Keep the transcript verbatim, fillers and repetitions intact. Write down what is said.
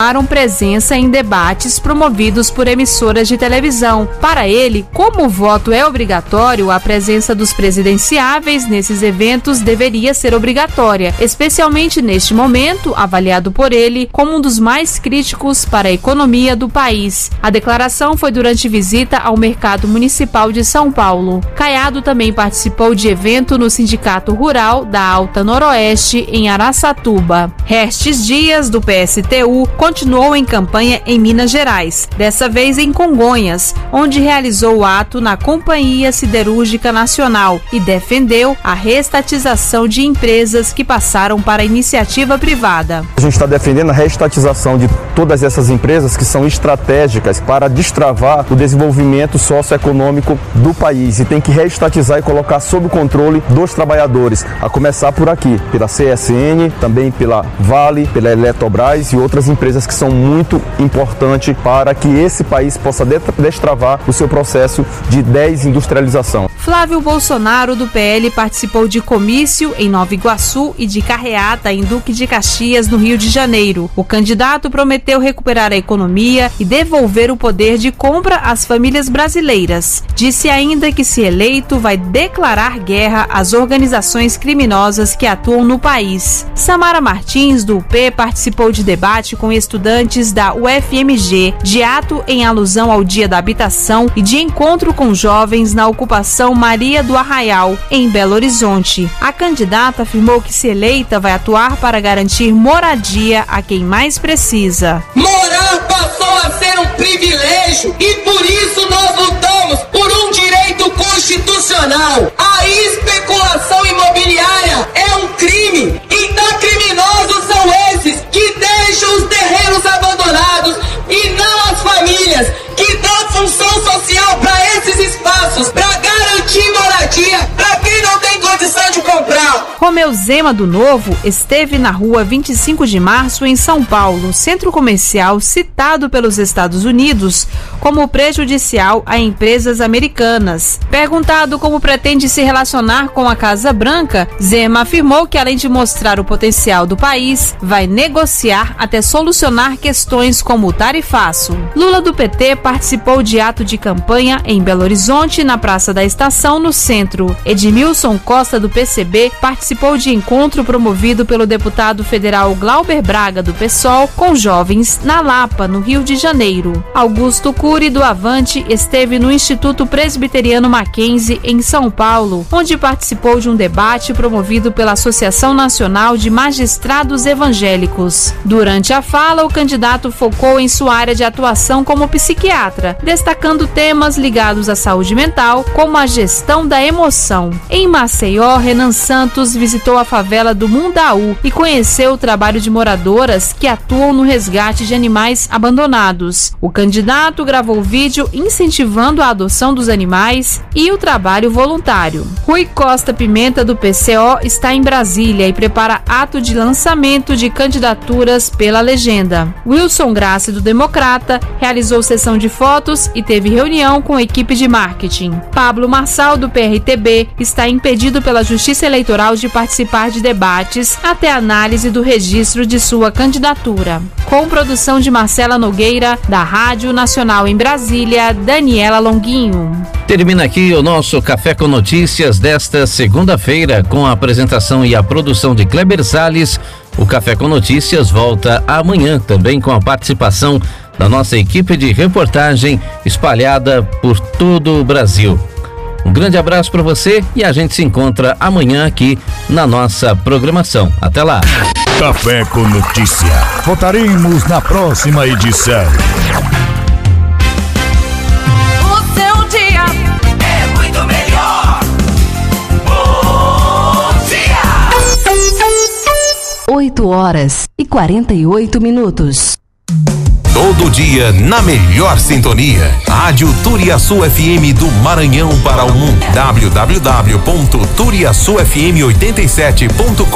confirmaram presença em debates promovidos por emissoras de televisão. Para ele, como o voto é obrigatório, a presença dos presidenciáveis nesses eventos deveria ser obrigatória, especialmente neste momento, avaliado por ele como um dos mais críticos para a economia do país. A declaração foi durante visita ao Mercado Municipal de São Paulo. Caiado também participou de evento no Sindicato Rural da Alta Noroeste, em Araçatuba. Restes Dias, do P S T U, continuou em campanha em Minas Gerais, dessa vez em Congonhas, onde realizou o ato na Companhia Siderúrgica Nacional e defendeu a reestatização de empresas que passaram para a iniciativa privada. A gente está defendendo a reestatização de todas essas empresas que são estratégicas para destravar o desenvolvimento socioeconômico do país e tem que reestatizar e colocar sob o controle dos trabalhadores, a começar por aqui, pela C S N, também pela Vale, pela Eletrobras e outras empresas que são muito importantes para que esse país possa destravar o seu processo de desindustrialização. Flávio Bolsonaro, do P L, participou de comício em Nova Iguaçu e de carreata em Duque de Caxias, no Rio de Janeiro. O candidato prometeu recuperar a economia e devolver o poder de compra às famílias brasileiras. Disse ainda que, se eleito, vai declarar guerra às organizações criminosas que atuam no país. Samara Martins, do U P, participou de debate com estudantes da U F M G, de ato em alusão ao Dia da Habitação e de encontro com jovens na ocupação Maria do Arraial, em Belo Horizonte. A candidata afirmou que, se eleita, vai atuar para garantir moradia a quem mais precisa. Morar passou a ser um privilégio e por isso nós lutamos por um direito constitucional. A especulação imobiliária é um crime, então criminosos são esses que deixam os terrenos abandonados e não as famílias que dão função social para esses espaços, para garantir moradia para quem não tem condição de comprar. Romeu Zema, do Novo, esteve na rua vinte e cinco de março, em São Paulo, centro comercial citado pelos Estados Unidos como prejudicial a empresas americanas. Perguntado como pretende se relacionar com a Casa Branca, Zema afirmou que, além de mostrar o potencial do país, vai negociar até solucionar questões como o tarifaço. Lula, do P T, participou de ato de campanha em Belo Horizonte, na Praça da Estação, no centro. Edmilson Costa, do P C B, participou de encontro promovido pelo deputado federal Glauber Braga, do PSOL, com jovens na Lapa, no Rio de Janeiro. Augusto Cury, do Avante, esteve no Instituto Presbiteriano Mackenzie, em São Paulo, onde participou de um debate promovido pela Associação Nacional de Magistrados Evangélicos. Durante a fala, o candidato focou em sua área de atuação como psiquiatra, destacando temas ligados à saúde mental, como a gestão da emoção. Em Maceió, Renan Santos visitou a favela do Mundaú e conheceu o trabalho de moradoras que atuam no resgate de animais abandonados. O candidato gravou vídeo incentivando a adoção dos animais e o trabalho voluntário. Rui Costa Pimenta, do P C O, está em Brasília e prepara ato de lançamento de candidaturas pela legenda. Wilson Grace, do Democrata, realizou sessão de fotos e teve reunião com a equipe de marketing. Pablo Marçal, do P R T B, está impedido pela Justiça Eleitoral de participar de debates até análise do registro de sua candidatura. Com produção de Marcela Nogueira, da Rádio Nacional em Brasília, Daniela Longuinho. Termina aqui o nosso Café com Notícias desta segunda-feira, com a apresentação e a produção de Kleber Salles. O Café com Notícias volta amanhã, também com a participação da nossa equipe de reportagem espalhada por todo o Brasil. Um grande abraço para você e a gente se encontra amanhã aqui na nossa programação. Até lá. Café com Notícia. Voltaremos na próxima edição. O seu dia é muito melhor. Bom dia. oito horas e quarenta e oito minutos. Todo dia na melhor sintonia. Rádio Turiaçu F M do Maranhão para o mundo. w w w ponto turiaçu f m oitenta e sete ponto com